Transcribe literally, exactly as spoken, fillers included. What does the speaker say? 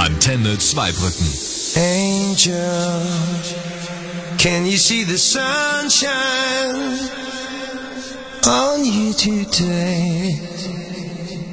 Antenne Zweibrücken. Angel, can you see the sunshine on you today?